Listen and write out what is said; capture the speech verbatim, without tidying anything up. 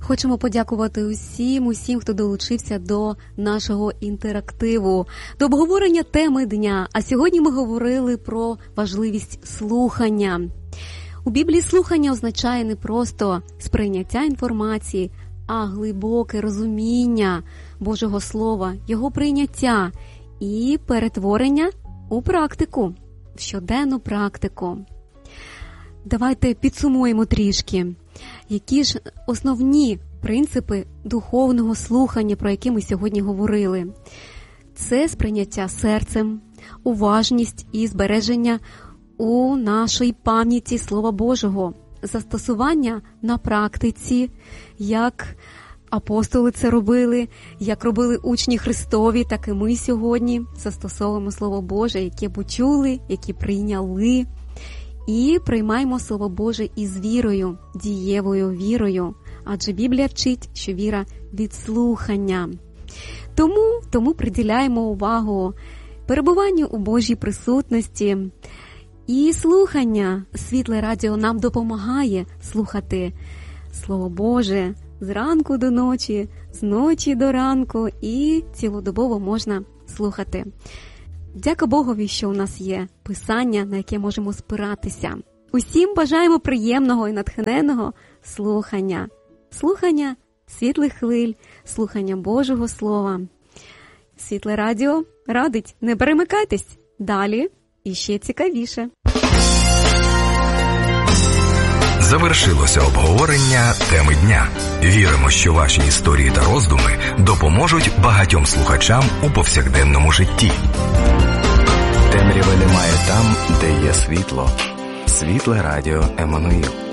Хочемо подякувати усім, усім, хто долучився до нашого інтерактиву, до обговорення теми дня. А сьогодні ми говорили про важливість слухання. У Біблії слухання означає не просто сприйняття інформації, а глибоке розуміння Божого Слова, його прийняття і перетворення у практику, в щоденну практику. Давайте підсумуємо трішки, які ж основні принципи духовного слухання, про які ми сьогодні говорили. Це сприйняття серцем, уважність і збереження у нашій пам'яті Слова Божого, застосування на практиці, як апостоли це робили, як робили учні Христові, так і ми сьогодні застосовуємо Слово Боже, яке почули, яке прийняли. І приймаємо Слово Боже із вірою, дієвою вірою, адже Біблія вчить, що віра від слухання. Тому, тому приділяємо увагу перебуванню у Божій присутності. І слухання, Світле Радіо нам допомагає слухати Слово Боже зранку до ночі, з ночі до ранку, і цілодобово можна слухати. Дяка Богові, що у нас є Писання, на яке можемо спиратися. Усім бажаємо приємного і натхненного слухання. Слухання світлих хвиль, слухання Божого Слова. Світле Радіо радить, не перемикайтесь, далі іще цікавіше. Завершилося обговорення теми дня. Віримо, що ваші історії та роздуми допоможуть багатьом слухачам у повсякденному житті. Темряви немає там, де є світло. Світле Радіо Еммануїл.